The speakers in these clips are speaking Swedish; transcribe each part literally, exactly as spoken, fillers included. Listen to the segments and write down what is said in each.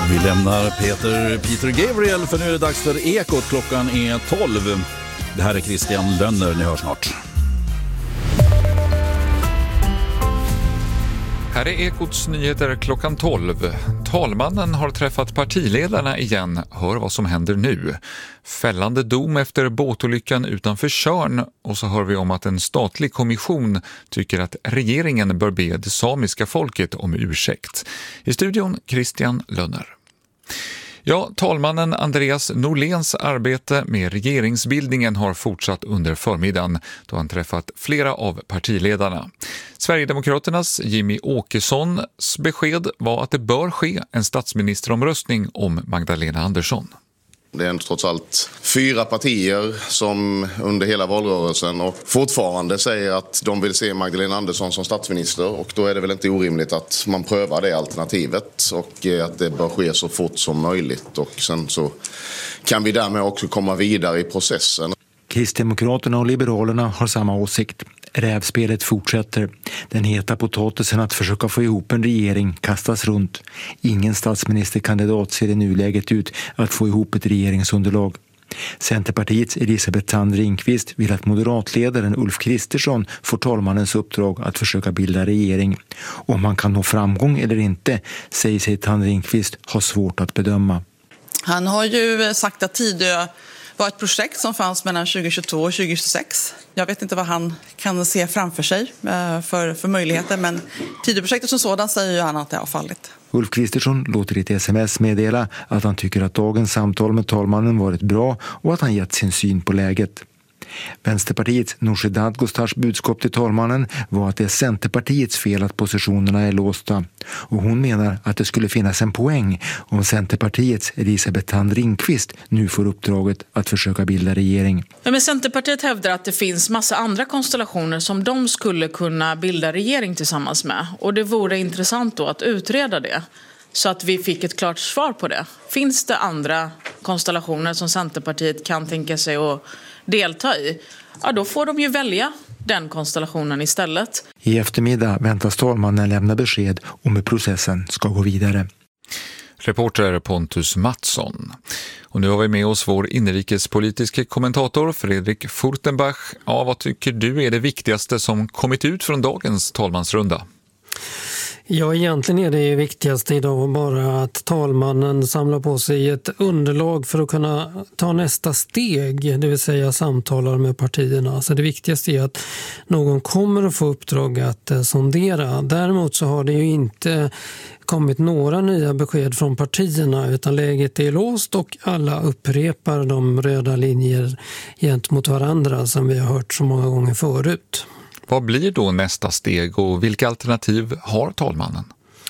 Vi lämnar Peter, Peter Gabriel för nu är det dags för Ekot. Klockan är tolv. Det här är Christian Lönner, ni hör snart. Här är Ekots nyheter klockan tolv. Talmannen har träffat partiledarna igen. Hör vad som händer nu. Fällande dom efter båtolyckan utanför Tjörn. Och så hör vi om att en statlig kommission tycker att regeringen bör be det samiska folket om ursäkt. I studion Christian Lönner. Ja, talmannen Andreas Norléns arbete med regeringsbildningen har fortsatt under förmiddagen då han träffat flera av partiledarna. Sverigedemokraternas Jimmy Åkessons besked var att det bör ske en statsministeromröstning om Magdalena Andersson. Det är trots allt fyra partier som under hela valrörelsen och fortfarande säger att de vill se Magdalena Andersson som statsminister, och då är det väl inte orimligt att man prövar det alternativet och att det bör ske så fort som möjligt, och sen så kan vi därmed också komma vidare i processen. Kristdemokraterna och Liberalerna har samma åsikt. Rävspelet fortsätter. Den heta potatisen att försöka få ihop en regering kastas runt. Ingen statsministerkandidat ser i nuläget ut att få ihop ett regeringsunderlag. Centerpartiets Elisabeth Thand Ringqvist vill att moderatledaren Ulf Kristersson får talmannens uppdrag att försöka bilda regering. Om man kan nå framgång eller inte säger sig Thand Ringqvist ha svårt att bedöma. Han har ju sagt att Tidö var ett projekt som fanns mellan tjugohundratjugotvå och tjugohundratjugosex. Jag vet inte vad han kan se framför sig för, för möjligheter, men Tidöprojektet som sådan säger ju han att det har fallit. Ulf Kristersson låter i ett sms meddela att han tycker att dagens samtal med talmannen varit bra och att han gett sin syn på läget. Vänsterpartiets Nooshi Dadgostars budskap till talmannen var att det är Centerpartiets fel att positionerna är låsta, och hon menar att det skulle finnas en poäng om Centerpartiets Elisabeth Thand Ringqvist nu får uppdraget att försöka bilda regering. Ja, men Centerpartiet hävdar att det finns massa andra konstellationer som de skulle kunna bilda regering tillsammans med, och det vore intressant då att utreda det så att vi fick ett klart svar på det. Finns det andra konstellationer som Centerpartiet kan tänka sig att delta i? Ja, då får de ju välja den konstellationen istället. I eftermiddag väntas talmannen lämna besked om hur processen ska gå vidare. Reporter Pontus Mattsson. Och nu har vi med oss vår inrikespolitiska kommentator Fredrik Furtenbach. Ja, vad tycker du är det viktigaste som kommit ut från dagens talmansrunda? Ja, egentligen är det viktigaste idag bara att talmannen samlar på sig ett underlag för att kunna ta nästa steg, det vill säga samtalar med partierna. Så det viktigaste är att någon kommer att få uppdrag att sondera. Däremot så har det ju inte kommit några nya besked från partierna, utan läget är låst och alla upprepar de röda linjer gentemot varandra som vi har hört så många gånger förut. Vad blir då nästa steg och vilka alternativ har talmannen?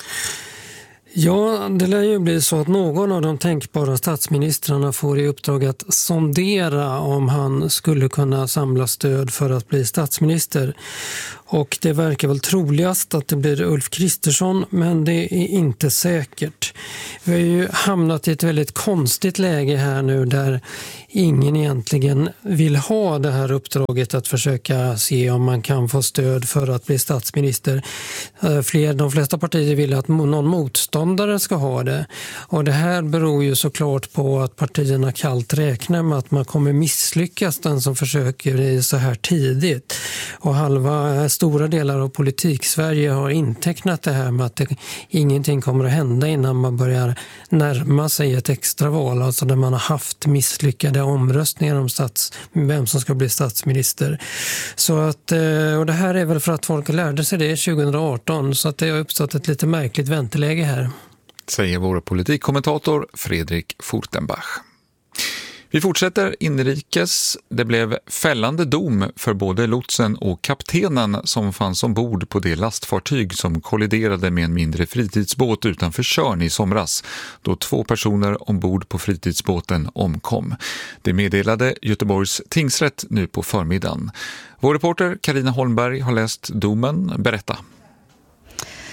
Ja, det lär ju bli så att någon av de tänkbara statsministrarna får i uppdrag att sondera om han skulle kunna samla stöd för att bli statsminister. Och det verkar väl troligast att det blir Ulf Kristersson, men det är inte säkert. Vi har ju hamnat i ett väldigt konstigt läge här nu där ingen egentligen vill ha det här uppdraget att försöka se om man kan få stöd för att bli statsminister. Fler, de flesta partier vill att någon motståndare ska ha det. Och det här beror ju såklart på att partierna kallt räknar med att man kommer misslyckas den som försöker det så här tidigt. Och halva stora delar av politik-Sverige har intecknat det här med att det, ingenting kommer att hända innan man börjar närma sig ett extraval, alltså där man har haft misslyckade omröstningar om stats, vem som ska bli statsminister. Så att, och det här är väl för att folk lärde sig det tjugohundraarton, så att det har uppstått ett lite märkligt vänteläge här. Säger vår politikkommentator Fredrik Furtenbach. Vi fortsätter inrikes. Det blev fällande dom för både lotsen och kaptenen som fanns ombord på det lastfartyg som kolliderade med en mindre fritidsbåt utanför Tjörn i somras, då två personer ombord på fritidsbåten omkom. Det meddelade Göteborgs tingsrätt nu på förmiddagen. Vår reporter Carina Holmberg har läst domen. Berätta.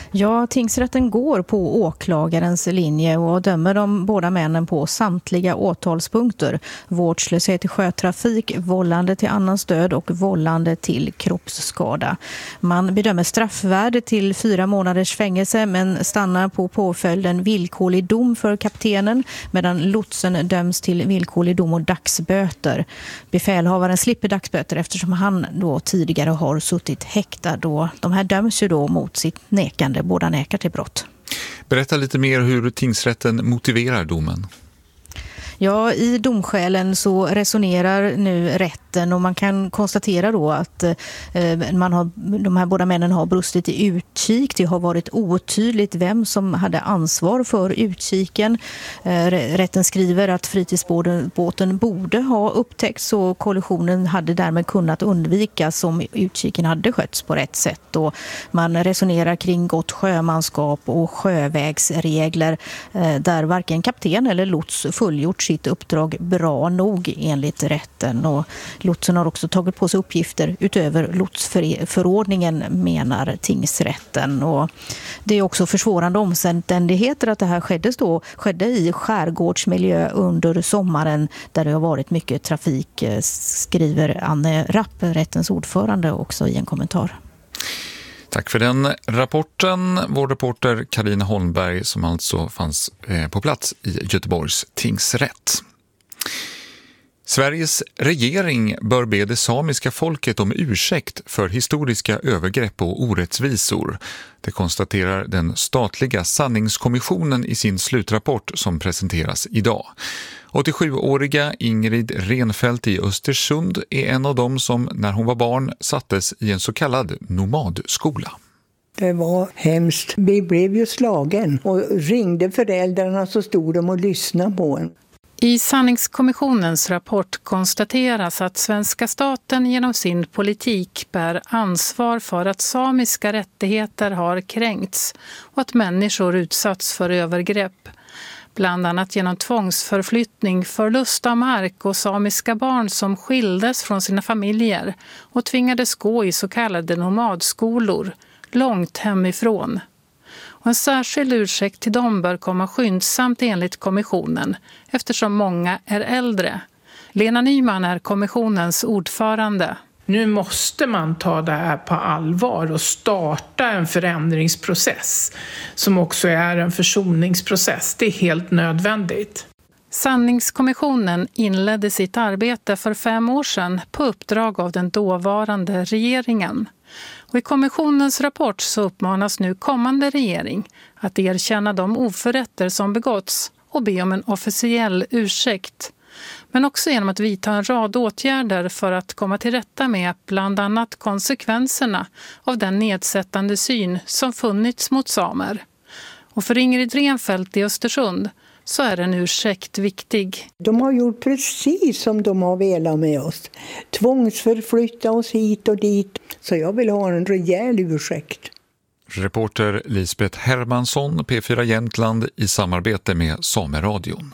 Ja, tingsrätten går på åklagarens linje och dömer de båda männen på samtliga åtalspunkter. Vårdslöshet i sjötrafik, vållande till annans död och vållande till kroppsskada. Man bedömer straffvärdet till fyra månaders fängelse men stannar på påföljden villkorlig dom för kaptenen medan lotsen döms till villkorlig dom och dagsböter. Befälhavaren slipper dagsböter eftersom han då tidigare har suttit häktad. Då. De här döms ju då mot sitt nekande. Båda nekar till brott. Berätta lite mer hur tingsrätten motiverar domen. Ja, i domskälen så resonerar nu rätten och man kan konstatera då att eh, man har, de här båda männen har brustit i utkik. Det har varit otydligt vem som hade ansvar för utkiken. Eh, rätten skriver att fritidsbåten borde ha upptäckts och kollisionen hade därmed kunnat undvikas om utkiken hade skötts på rätt sätt. Och man resonerar kring gott sjömanskap och sjövägsregler eh, där varken kapten eller lots fullgjort sitt uppdrag bra nog enligt rätten. Och lotsen har också tagit på sig uppgifter utöver lotsförordningen, menar tingsrätten. Och det är också försvårande omständigheter att det här skedde, då, skedde i skärgårdsmiljö under sommaren där det har varit mycket trafik, skriver Anne Rapp, rättens ordförande, också i en kommentar. Tack för den rapporten. Vår reporter Karina Holmberg som alltså fanns på plats i Göteborgs tingsrätt. Sveriges regering bör be det samiska folket om ursäkt för historiska övergrepp och orättvisor. Det konstaterar den statliga sanningskommissionen i sin slutrapport som presenteras idag. åttiosjuåriga Ingrid Renfeldt i Östersund är en av dem som när hon var barn sattes i en så kallad nomadskola. Det var hemskt. Vi blev ju slagen och ringde föräldrarna så stod de och lyssnade på en. I sanningskommissionens rapport konstateras att svenska staten genom sin politik bär ansvar för att samiska rättigheter har kränkts och att människor utsatts för övergrepp. Bland annat genom tvångsförflyttning, förlust av mark och samiska barn som skildes från sina familjer och tvingades gå i så kallade nomadskolor, långt hemifrån. Och en särskild ursäkt till dem bör komma skyndsamt enligt kommissionen eftersom många är äldre. Lena Nyman är kommissionens ordförande. Nu måste man ta det här på allvar och starta en förändringsprocess som också är en försoningsprocess. Det är helt nödvändigt. Sanningskommissionen inledde sitt arbete för fem år sedan på uppdrag av den dåvarande regeringen. Och i kommissionens rapport så uppmanas nu kommande regering att erkänna de oförrätter som begåtts och be om en officiell ursäkt. Men också genom att vidta en rad åtgärder för att komma till rätta med bland annat konsekvenserna av den nedsättande syn som funnits mot samer. Och för Ingrid Renfeldt i Östersund så är en ursäkt viktig. De har gjort precis som de har velat med oss. Tvångsförflytta oss hit och dit. Så jag vill ha en rejäl ursäkt. Reporter Lisbeth Hermansson, P fyra Jämtland i samarbete med Sameradion.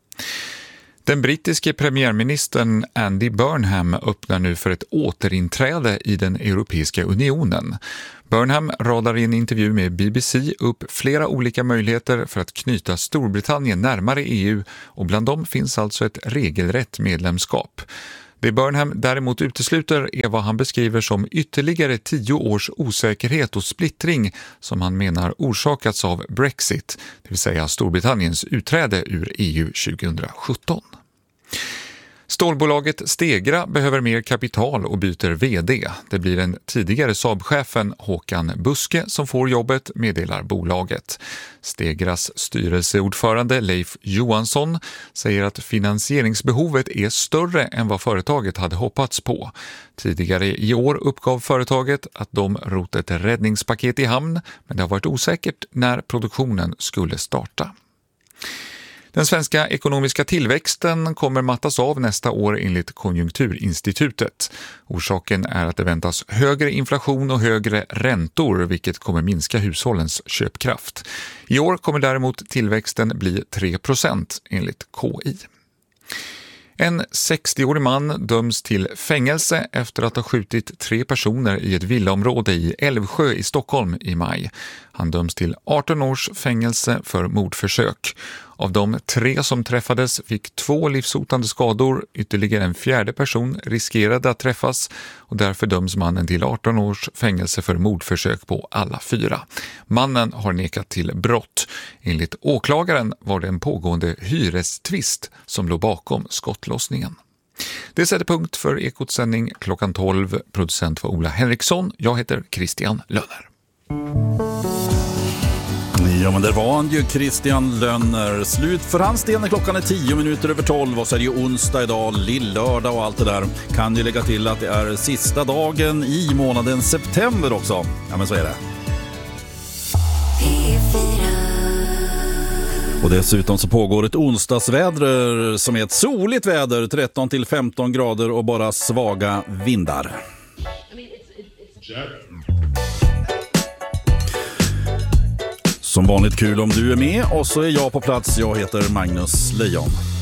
Den brittiske premiärministern Andy Burnham öppnar nu för ett återinträde i den Europeiska unionen. Burnham radar i en intervju med B B C upp flera olika möjligheter för att knyta Storbritannien närmare E U och bland dem finns alltså ett regelrätt medlemskap. Det Burnham däremot utesluter är vad han beskriver som ytterligare tio års osäkerhet och splittring som han menar orsakats av Brexit, det vill säga Storbritanniens utträde ur E U tjugosjutton. Stålbolaget Stegra behöver mer kapital och byter vd. Det blir den tidigare Saab-chefen Håkan Buske som får jobbet, meddelar bolaget. Stegras styrelseordförande Leif Johansson säger att finansieringsbehovet är större än vad företaget hade hoppats på. Tidigare i år uppgav företaget att de rotat ett räddningspaket i hamn, men det har varit osäkert när produktionen skulle starta. Den svenska ekonomiska tillväxten kommer mattas av nästa år enligt Konjunkturinstitutet. Orsaken är att det väntas högre inflation och högre räntor, vilket kommer minska hushållens köpkraft. I år kommer däremot tillväxten bli tre procent enligt K I. En sextioårig man döms till fängelse efter att ha skjutit tre personer i ett villaområde i Älvsjö i Stockholm i maj. Han döms till arton års fängelse för mordförsök. Av de tre som träffades fick två livshotande skador. Ytterligare en fjärde person riskerade att träffas och därför döms mannen till arton års fängelse för mordförsök på alla fyra. Mannen har nekat till brott. Enligt åklagaren var det en pågående hyrestvist som låg bakom skottlossningen. Det sätter punkt för Ekots sändning klockan tolv. Producent var Ola Henriksson. Jag heter Christian Lönner. Ja, men där var han ju, Christian Lönner. Slut för hans del när klockan är tio minuter över tolv och så är det ju onsdag idag, lillördag och allt det där. Kan ju lägga till att det är sista dagen i månaden september också. Ja, men så är det. Och dessutom så pågår ett onsdagsväder som är ett soligt väder, tretton till femton grader och bara svaga vindar. Som vanligt kul om du är med och så är jag på plats. Jag heter Magnus Lejon.